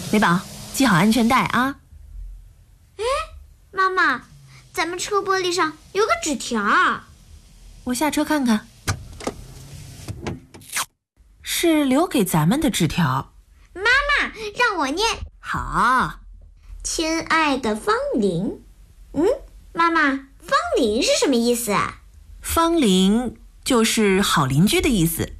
美宝，系好安全带啊。 妈妈，咱们车玻璃上有个纸条。 我下车看看。是留给咱们的纸条。 妈妈，让我念。 好。 亲爱的方玲。妈妈，方玲是什么意思啊？ 方玲就是好邻居的意思。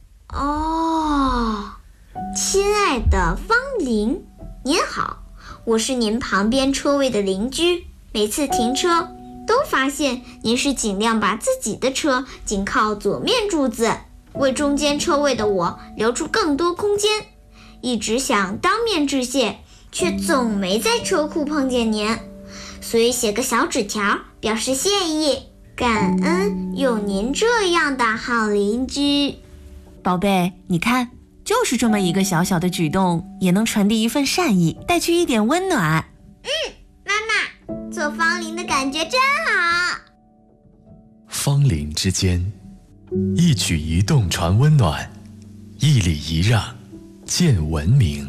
哦，亲爱的方玲，您好，我是您旁边车位的邻居，每次停车都发现您是尽量把自己的车紧靠左面柱子，为中间车位的我留出更多空间，一直想当面致谢，却总没在车库碰见您，所以写个小纸条表示谢意，感恩有您这样的好邻居。 宝贝，你看，就是这么一个小小的举动，也能传递一份善意，带去一点温暖。 妈妈，做方玲的感觉真好。 方邻之间，一举一动传温暖，一礼一让见文明。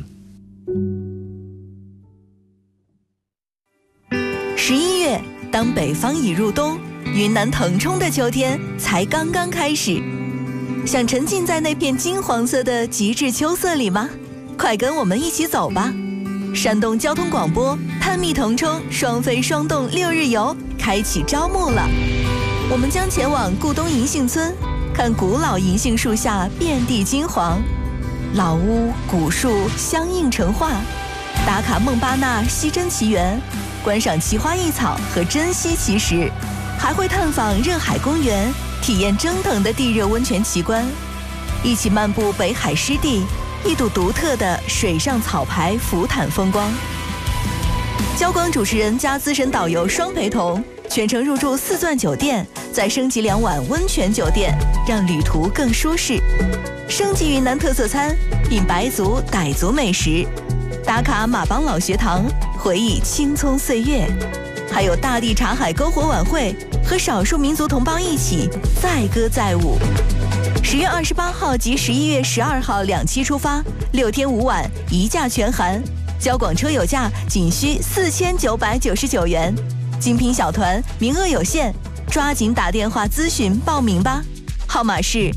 11月，当北方已入冬，云南腾冲的秋天才刚刚开始。想沉浸在那片金黄色的极致秋色里吗？快跟我们一起走吧！山东交通广播探秘腾冲双飞双动6日游开启招募了。我们将前往固东银杏村，看古老银杏树下遍地金黄，老屋古树相映成画，打卡孟巴纳西珍奇园，观赏奇花异草和珍稀奇石，还会探访热海公园，体验蒸腾的地热温泉奇观，一起漫步北海湿地，一睹独特的水上草牌浮毯风光。交广主持人加资深导游双陪同，全程入住4钻酒店，再升级2晚温泉酒店，让旅途更舒适。升级云南特色餐，品白族、傣族美食，打卡马帮老学堂，回忆青葱岁月。还有大地茶海篝火晚会，和少数民族同胞一起载歌载舞。10月28号及11月12号2期出发，6天5晚1价全含，交广车友价仅需4999元，精品小团名额有限，抓紧打电话咨询报名吧，号码是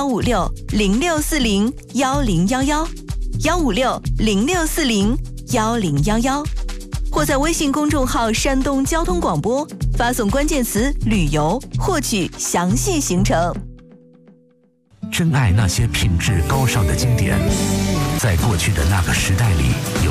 156-0640-1011，156-0640-1011，或在微信公众号山东交通广播发送关键词旅游获取详细行程。 珍爱那些品质高尚的经典，在过去的那个时代里